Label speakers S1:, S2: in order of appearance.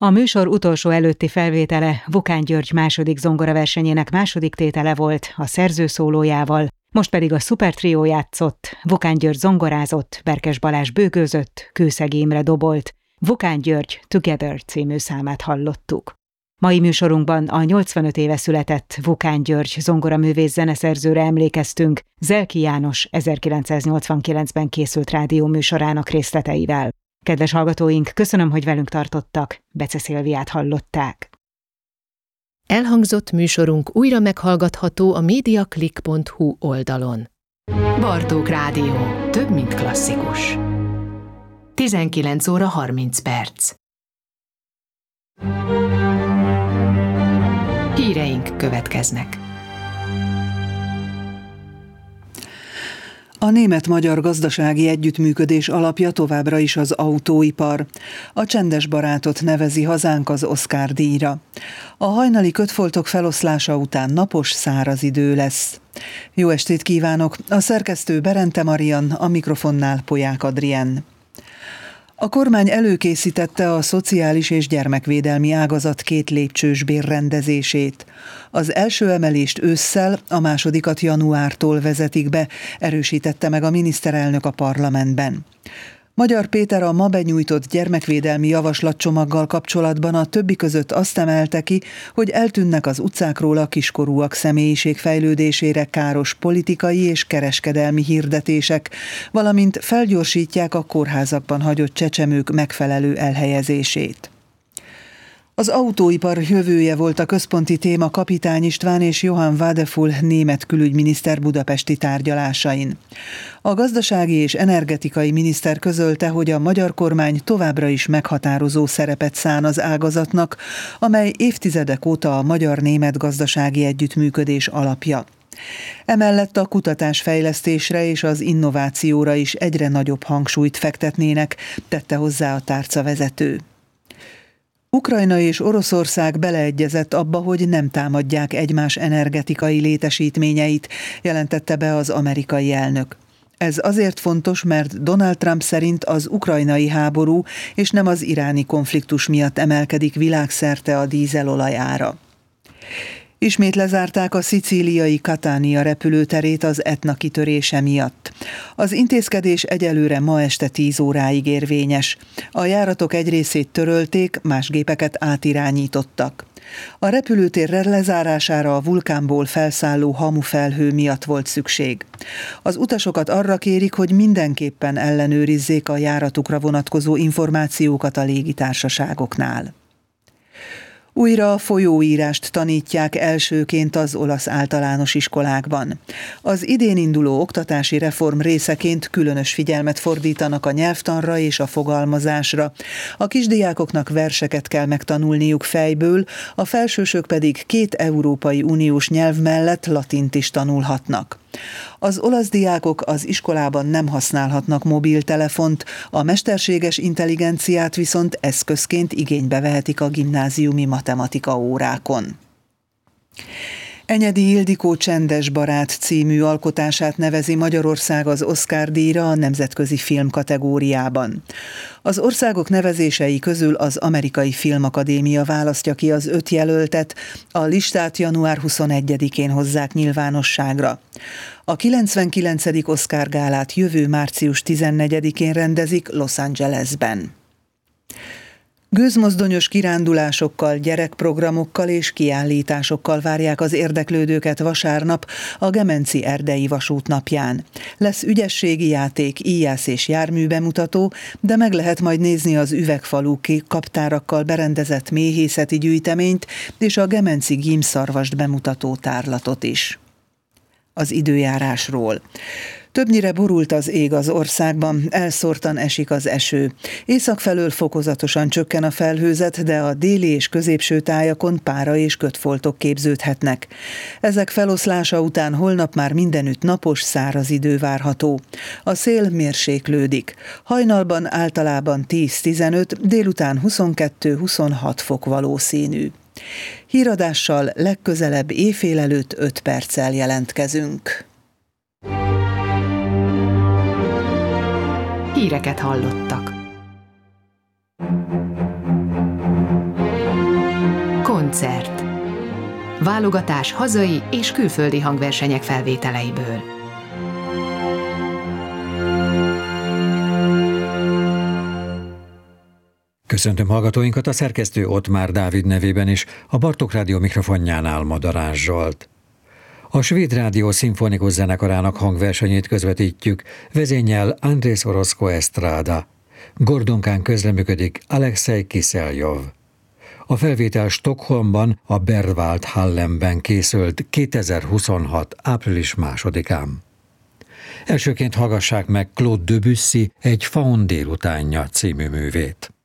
S1: A műsor utolsó előtti felvétele Vukán György második zongoraversenyének második tétele volt a szerző szólójával, most pedig a szupertrió játszott, Vukán György zongorázott, Berkes Balázs bőgőzött, Kőszegi Imre dobolt. Vukán György Together című számát hallottuk. Mai műsorunkban a 85 éve született Vukán György zongoraművész zeneszerzőre emlékeztünk, Zelki János 1989-ben készült rádióműsorának részleteivel. Kedves hallgatóink, köszönöm, hogy velünk tartottak, Bece Szilviát hallották.
S2: Elhangzott műsorunk újra meghallgatható a mediaclick.hu oldalon. Bartók Rádió. Több, mint klasszikus. 19 óra 30 perc. Híreink következnek.
S3: A német-magyar gazdasági együttműködés alapja továbbra is az autóipar. A csendes barátot nevezi hazánk az Oscar-díjra. A hajnali kötfoltok feloszlása után napos, száraz idő lesz. Jó estét kívánok! A szerkesztő Berente Marian, a mikrofonnál Polyák Adrien. A kormány előkészítette a szociális és gyermekvédelmi ágazat 2 lépcsős bérrendezését. Az első emelést ősszel, a másodikat januártól vezetik be, erősítette meg a miniszterelnök a parlamentben. Magyar Péter a ma benyújtott gyermekvédelmi javaslatcsomaggal kapcsolatban a többi között azt emelte ki, hogy eltűnnek az utcákról a kiskorúak személyiségfejlődésére káros politikai és kereskedelmi hirdetések, valamint felgyorsítják a kórházakban hagyott csecsemők megfelelő elhelyezését. Az autóipar jövője volt a központi téma Kapitány István és Johann Wadefull német külügyminiszter budapesti tárgyalásain. A gazdasági és energetikai miniszter közölte, hogy a magyar kormány továbbra is meghatározó szerepet szán az ágazatnak, amely évtizedek óta a magyar-német gazdasági együttműködés alapja. Emellett a kutatásfejlesztésre és az innovációra is egyre nagyobb hangsúlyt fektetnének, tette hozzá a tárcavezető. Ukrajna és Oroszország beleegyezett abba, hogy nem támadják egymás energetikai létesítményeit, jelentette be az amerikai elnök. Ez azért fontos, mert Donald Trump szerint az ukrajnai háború és nem az iráni konfliktus miatt emelkedik világszerte a dízelolaj ára. Ismét lezárták a szicíliai Catania repülőterét az Etna kitörése miatt. Az intézkedés egyelőre ma este 10 óráig érvényes. A járatok egy részét törölték, más gépeket átirányítottak. A repülőtér lezárására a vulkánból felszálló hamufelhő miatt volt szükség. Az utasokat arra kérik, hogy mindenképpen ellenőrizzék a járatukra vonatkozó információkat a légitársaságoknál. Újra a folyóírást tanítják elsőként az olasz általános iskolákban. Az idén induló oktatási reform részeként különös figyelmet fordítanak a nyelvtanra és a fogalmazásra. A kisdiákoknak verseket kell megtanulniuk fejből, a felsősök pedig 2 Európai Uniós nyelv mellett latint is tanulhatnak. Az olasz diákok az iskolában nem használhatnak mobiltelefont, a mesterséges intelligenciát viszont eszközként igénybe vehetik a gimnáziumi matematika órákon. Enyedi Ildikó Csendes barát című alkotását nevezi Magyarország az Oscar-díjra a nemzetközi film kategóriában. Az országok nevezései közül az Amerikai Filmakadémia választja ki az 5 jelöltet, a listát január 21-én hozzák nyilvánosságra. A 99. Oscar gálát jövő március 14-én rendezik Los Angelesben. Gőzmozdonyos kirándulásokkal, gyerekprogramokkal és kiállításokkal várják az érdeklődőket vasárnap a Gemenci Erdei Vasút napján. Lesz ügyességi játék, íjász és járműbemutató, de meg lehet majd nézni az üvegfalú kaptárakkal berendezett méhészeti gyűjteményt és a Gemenci gímszarvast bemutató tárlatot is. Az időjárásról. Többnyire borult az ég az országban, elszórtan esik az eső. Észak felől fokozatosan csökken a felhőzet, de a déli és középső tájakon pára és kötfoltok képződhetnek. Ezek feloszlása után holnap már mindenütt napos, száraz idő várható. A szél mérséklődik. Hajnalban általában 10-15, délután 22-26 fok valószínű. Híradással legközelebb éjfél előtt 5 perccel jelentkezünk.
S2: Híreket hallottak. koncert. Válogatás hazai és külföldi hangversenyek felvételeiből.
S4: Köszöntöm hallgatóinkat, a szerkesztő Ottmár Dávid nevében is, a Bartók Rádió mikrofonjánál Madarás Zsolt. A Svéd Rádió szimfonikus zenekarának hangversenyét közvetítjük, vezényel Andrés Orozco Estrada. Gordonkán közreműködik Alexei Kiseljov. A felvétel Stockholmban, a Berwald Hallenben készült 2026. április 2-án. Elsőként hallgassák meg Claude Debussy Egy faun délutánja című művét.